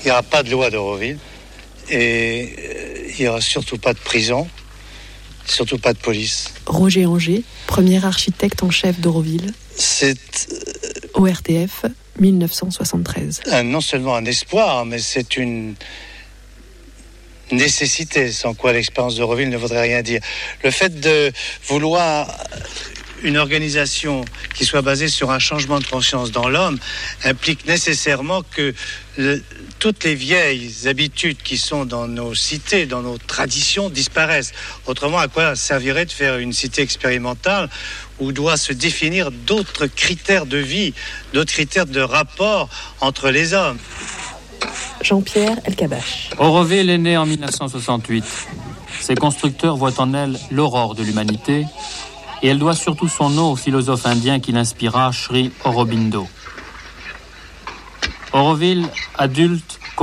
Il n'y aura pas de loi d'Auroville et il n'y aura surtout pas de prison, surtout pas de police. Roger Anger, premier architecte en chef d'Auroville. C'est ORTF, 1973. Non seulement un espoir, mais c'est une nécessité, sans quoi l'expérience d'Auroville ne voudrait rien dire. Le fait de vouloir une organisation qui soit basée sur un changement de conscience dans l'homme implique nécessairement que toutes les vieilles habitudes qui sont dans nos cités, dans nos traditions disparaissent. Autrement, à quoi servirait de faire une cité expérimentale où doit se définir d'autres critères de vie, d'autres critères de rapport entre les hommes? Jean-Pierre Elkabbach. Auroville est née en 1968. Ses constructeurs voient en elle l'aurore de l'humanité et elle doit surtout son nom au philosophe indien qui l'inspira, Sri Aurobindo. Auroville, adulte,